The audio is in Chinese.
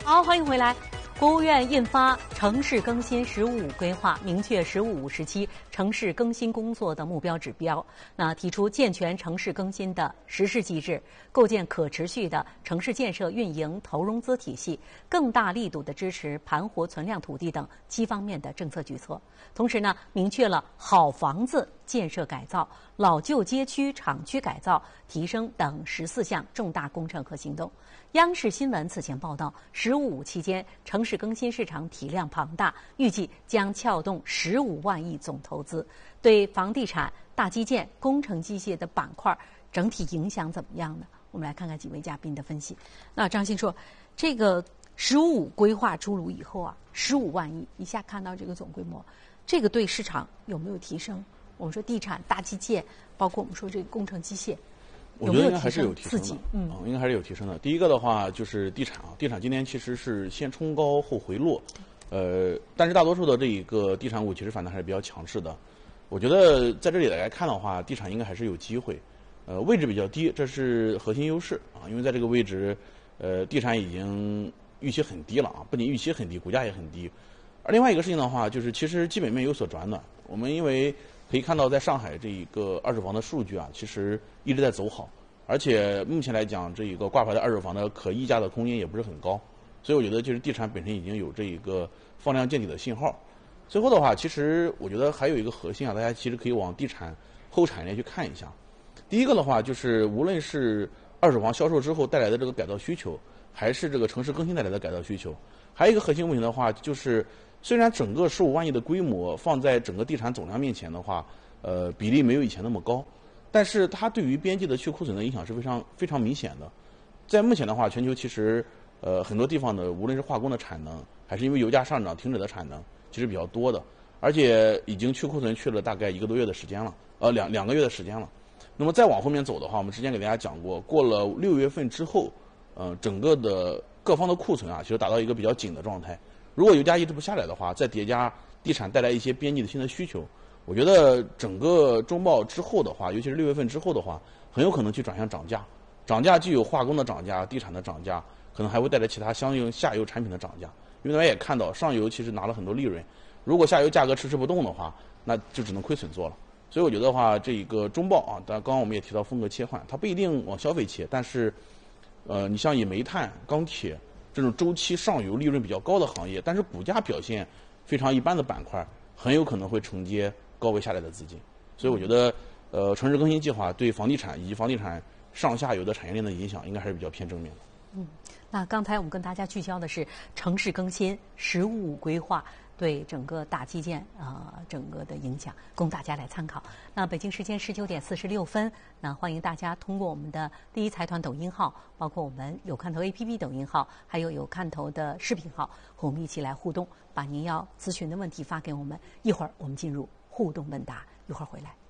好，欢迎回来。国务院印发城市更新“十五”规划，明确“十五”时期城市更新工作的目标指标。提出健全城市更新的实施机制，构建可持续的城市建设运营投融资体系，更大力度地支持盘活存量土地等7方面的政策举措。同时明确了好房子建设改造、老旧街区厂区改造提升等14项重大工程和行动。央视新闻此前报道，“15”期间城市更新市场体量庞大，预计将撬动15万亿总投资，对房地产、大基建、工程机械的板块整体影响怎么样呢？我们来看看几位嘉宾的分析。那张鑫说，这个“15”规划出炉以后15万亿一下看到这个总规模，这个对市场有没有提升？我们说地产、大基建，包括我们说这个工程机械。 我觉得应该还是有提升的，应该还是有提升的。第一个的话就是地产地产今年其实是先冲高后回落，但是大多数的这一个地产股其实反弹还是比较强势的。我觉得在这里来看的话，地产应该还是有机会，位置比较低，这是核心优势因为在这个位置，地产已经预期很低了不仅预期很低，股价也很低。而另外一个事情的话，就是其实基本面有所转暖，我们因为可以看到，在上海这一个二手房的数据其实一直在走好，而且目前来讲，这一个挂牌的二手房的可溢价的空间也不是很高，所以我觉得就是地产本身已经有这一个放量见底的信号。最后的话，其实我觉得还有一个核心大家其实可以往地产后产业链去看一下。第一个的话，就是无论是二手房销售之后带来的这个改造需求，还是这个城市更新带来的改造需求，还有一个核心问题的话，就是虽然整个15万亿的规模放在整个地产总量面前的话，比例没有以前那么高，但是它对于边际的去库存的影响是非常明显的。在目前的话，全球其实很多地方的无论是化工的产能，还是因为油价上涨停止的产能，其实比较多的，而且已经去库存去了大概1个多月的时间了，2个月的时间了。那么再往后面走的话，我们之前给大家讲过，过了6月份之后，整个的各方的库存其实达到一个比较紧的状态。如果油价一直不下来的话，再叠加地产带来一些边际的新的需求，我觉得整个中报之后的话，尤其是6月份之后的话，很有可能去转向涨价。涨价既有化工的涨价、地产的涨价，可能还会带来其他相应下游产品的涨价。因为大家也看到，上游其实拿了很多利润，如果下游价格迟迟不动的话，那就只能亏损做了。所以我觉得的话，这一个中报当然刚刚我们也提到风格切换，它不一定往消费切，但是，你像以煤炭、钢铁这种周期上游利润比较高的行业，但是股价表现非常一般的板块，很有可能会承接高位下来的资金。所以我觉得，城市更新计划对房地产以及房地产上下游的产业链的影响，应该还是比较偏正面的。 那刚才我们跟大家聚焦的是城市更新15规划对整个大基建整个的影响，供大家来参考。那北京时间19点46分，那欢迎大家通过我们的第一财团抖音号，包括我们有看头 APP 抖音号，还有有看头的视频号，和我们一起来互动，把您要咨询的问题发给我们。一会儿我们进入互动问答，一会儿回来。